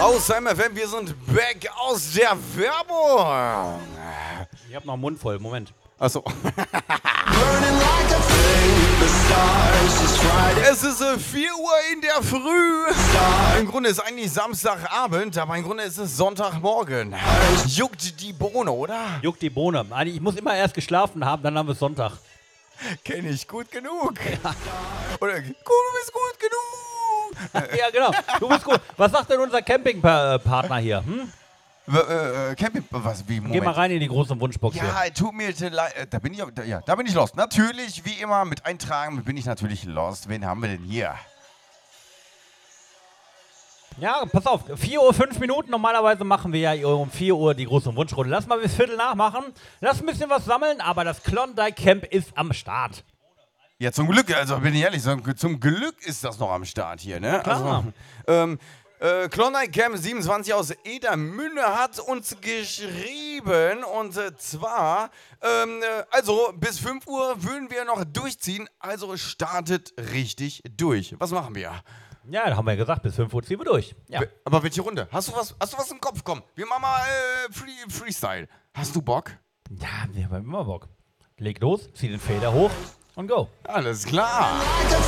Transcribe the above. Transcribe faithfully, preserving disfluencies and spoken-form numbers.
Aus M F M, wir sind back aus der Werbung. Ich hab noch einen Mund voll, Moment. Achso. Es ist äh, vier Uhr in der Früh. Im Grunde ist eigentlich Samstagabend, aber im Grunde ist es Sonntagmorgen. Juckt die Bohne, oder? Juckt die Bohne. Also ich muss immer erst geschlafen haben, dann haben wir Sonntag. Kenn ich gut genug. Ja. Oder, du bist gut genug. Ja, genau. Du bist gut. Was sagt denn unser Campingpartner hier? Hm? Äh, Camping, was, wie, Moment. Geh mal rein in die große Wunschbox ja, hier. Ja, tut mir leid, da bin ich, da, ja, da bin ich lost. Natürlich, wie immer, mit Eintragen bin ich natürlich lost. Wen haben wir denn hier? Ja, pass auf, vier Uhr fünf Minuten. Normalerweise machen wir ja um vier Uhr die große Wunschrunde. Lass mal bis Viertel nachmachen. Lass ein bisschen was sammeln, aber das Klondike Camp ist am Start. Ja, zum Glück, also bin ich ehrlich, zum Glück ist das noch am Start hier, ne? Klar. Also, ähm, Äh, Klondike Camp siebenundzwanzig aus Edermünde hat uns geschrieben und äh, zwar, ähm, äh, also bis fünf Uhr würden wir noch durchziehen, also startet richtig durch. Was machen wir? Ja, da haben wir ja gesagt, bis fünf Uhr ziehen wir durch. Ja. Be- Aber welche Runde? Hast du was, hast du was im Kopf? Komm, wir machen mal äh, Free, Freestyle. Hast du Bock? Ja, wir haben immer Bock. Leg los, zieh den Fader hoch und go. Alles klar.